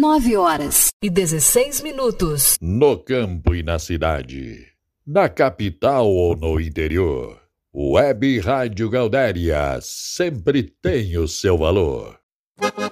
9h16. No campo e na cidade, na capital ou no interior, Web Rádio Gaudéria sempre tem o seu valor.